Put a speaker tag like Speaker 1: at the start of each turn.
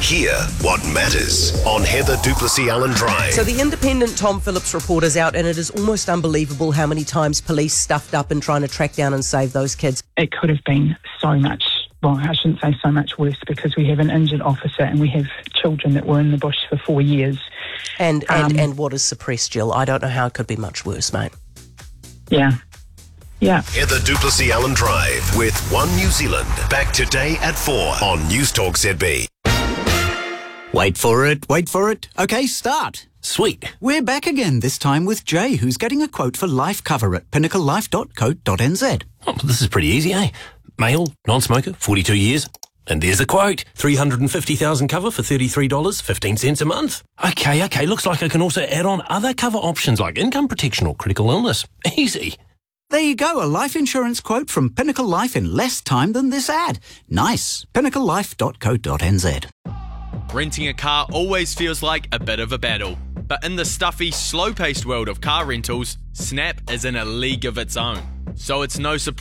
Speaker 1: Hear what matters on Heather Duplessis-Allen Drive.
Speaker 2: So the independent Tom Phillips report is out, and it is almost unbelievable how many times police stuffed up in trying to track down and save those kids.
Speaker 3: It could have been so much, well, I shouldn't say so much worse, because we have an injured officer and we have children that were in the bush for 4 years.
Speaker 2: And what is suppressed, Jill? I don't know how it could be much worse, mate.
Speaker 3: Yeah.
Speaker 1: Heather Duplessis-Allen Drive with One New Zealand. Back today at 4 on News Talk ZB.
Speaker 4: Wait for it. Okay, start.
Speaker 5: Sweet.
Speaker 4: We're back again, this time with Jay, who's getting a quote for life cover at pinnaclelife.co.nz.
Speaker 5: Oh, this is pretty easy, eh? Male, non-smoker, 42 years. And there's the quote. 350,000 cover for $33.15 a month. Okay, looks like I can also add on other cover options like income protection or critical illness. Easy.
Speaker 4: There you go, a life insurance quote from Pinnacle Life in less time than this ad. Nice. pinnaclelife.co.nz.
Speaker 6: Renting a car always feels like a bit of a battle. But in the stuffy, slow-paced world of car rentals, Snap is in a league of its own. So it's no surprise